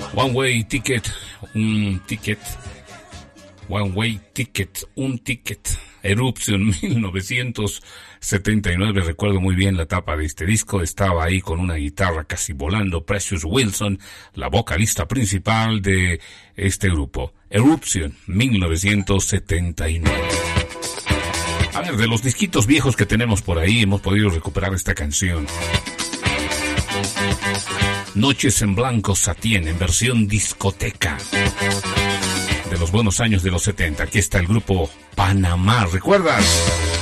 One Way Ticket, un ticket. One Way Ticket, un ticket. Eruption 1979, recuerdo muy bien la tapa de este disco, estaba ahí con una guitarra casi volando, Precious Wilson, la vocalista principal de este grupo. Eruption 1979. A ver, de los disquitos viejos que tenemos por ahí, hemos podido recuperar esta canción. Noches en Blanco Satien, en versión discoteca. De los buenos años de los 70. Aquí está el grupo Panamá, ¿recuerdas?